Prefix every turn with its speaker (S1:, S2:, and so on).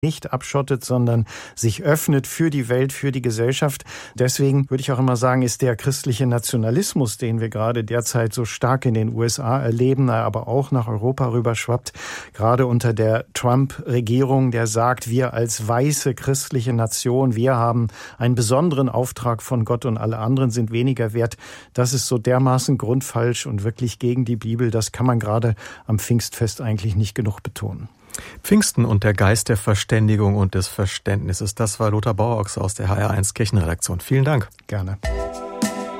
S1: nicht abschottet, sondern sich öffnet für die Welt, für die Gesellschaft. Deswegen würde ich auch immer sagen, ist der christliche Nationalismus, den wir gerade derzeit so stark in den USA erleben, aber auch nach Europa rüberschwappt, gerade unter der Trump-Regierung, der sagt, wir als weiße christliche Nation, wir haben einen besonderen Auftrag von Gott und alle anderen sind weniger wert. Das ist so dermaßen grundfalsch und wirklich gegen die Bibel. Das kann man gerade am Pfingstfest eigentlich nicht genug betonen.
S2: Pfingsten und der Geist der Verständigung und des Verständnisses. Das war Lothar Bauerochs aus der HR1 Kirchenredaktion. Vielen Dank.
S1: Gerne.